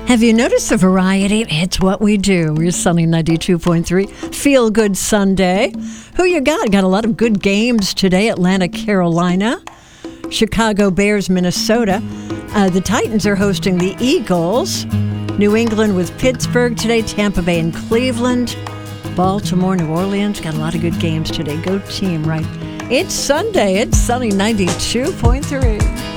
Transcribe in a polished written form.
Have you noticed the variety? It's what we do. We're Sunny 92.3. Feel Good Sunday. Who you got? Got a lot of good games today. Atlanta, Carolina. Chicago Bears, Minnesota. The Titans are hosting the Eagles. New England with Pittsburgh today. Tampa Bay and Cleveland. Baltimore, New Orleans. Got a lot of good games today. Go team, right? It's Sunday. It's Sunny 92.3.